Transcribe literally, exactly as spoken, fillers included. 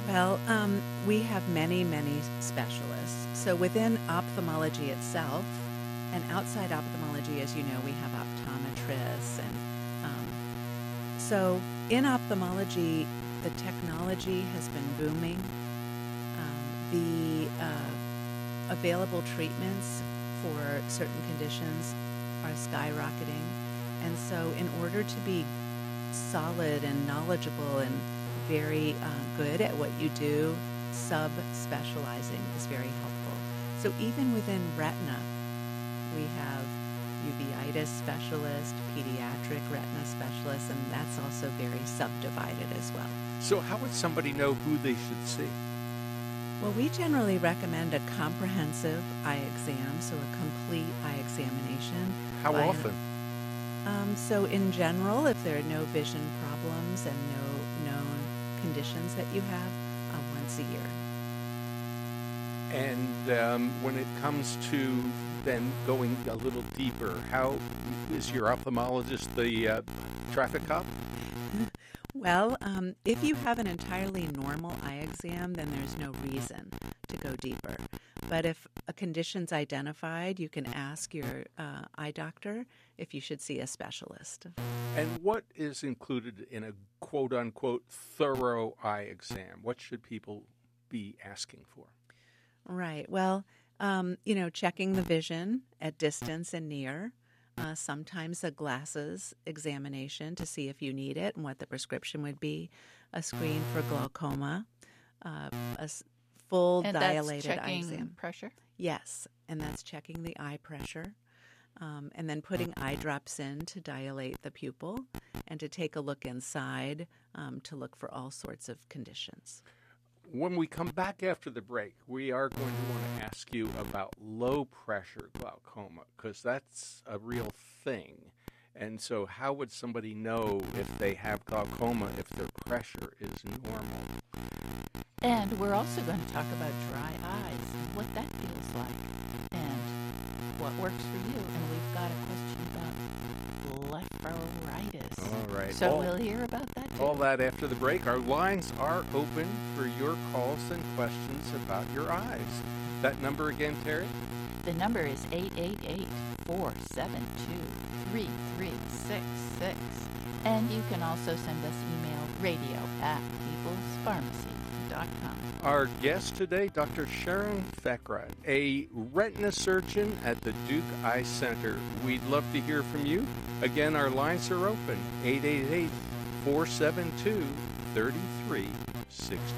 Well, um, we have many, many specialists. So within ophthalmology itself, and outside ophthalmology, as you know, we have optometrists. And um, so in ophthalmology, the technology has been booming. Um, the uh, available treatments for certain conditions are skyrocketing. And so in order to be solid and knowledgeable and very uh, good at what you do, sub-specializing is very helpful. So even within retina, we have uveitis specialist, pediatric retina specialist, and that's also very subdivided as well. So how would somebody know who they should see? Well, we generally recommend a comprehensive eye exam, so a complete eye examination. How by- often? Um, so in general, if there are no vision problems and no known conditions that you have, uh, once a year. And um, when it comes to then going a little deeper, how is your ophthalmologist the uh, traffic cop? Well, um, if you have an entirely normal eye exam, then there's no reason to go deeper. But if a condition's identified, you can ask your uh, eye doctor if you should see a specialist. And what is included in a quote-unquote thorough eye exam? What should people be asking for? Right. Well, um, you know, checking the vision at distance and near. Uh, sometimes a glasses examination to see if you need it and what the prescription would be. A screen for glaucoma. Uh, a s- full And dilated that's eye checking exam. pressure? Yes, and that's checking the eye pressure. Um, and then putting eye drops in to dilate the pupil and to take a look inside um, to look for all sorts of conditions. When we come back after the break, we are going to want to ask you about low pressure glaucoma because that's a real thing. And so how would somebody know if they have glaucoma if their pressure is normal? And we're also going to talk about dry eyes and what that feels like and what works for you. And we've got a question about blepharitis. All right. So all, we'll hear about that too. all that after the break. Our lines are open for your calls and questions about your eyes. That number again, Terry? The number is eight eight eight, four seven two, three three six six. And you can also send us email radio at peoples pharmacy dot com. Our guest today, Doctor Sharon Fekra, a retina surgeon at the Duke Eye Center. We'd love to hear from you. Again, our lines are open, eight eight eight, four seven two, three three six